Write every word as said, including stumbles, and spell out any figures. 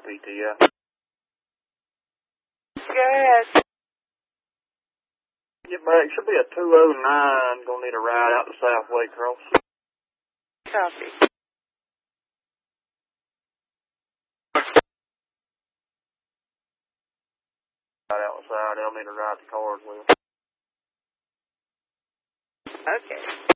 P T O. Go ahead. Get back. Should be a two oh nine. Gonna need a ride out the Southway Cross. Copy. Right outside. They'll need to ride the cars with. Okay.